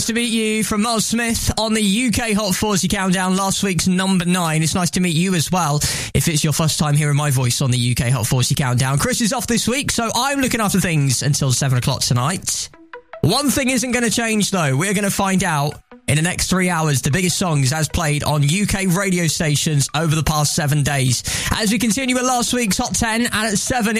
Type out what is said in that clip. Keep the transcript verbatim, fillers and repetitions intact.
To meet you from Miles Smith on the U K Hot forty Countdown, last week's number nine. It's nice to meet you as well if it's your first time hearing my voice on the U K Hot forty Countdown. Chris is off this week, so I'm looking after things until seven o'clock tonight. One thing isn't going to change, though. We're going to find out in the next three hours the biggest songs as played on U K radio stations over the past seven days. As we continue with last week's Hot ten, and at seven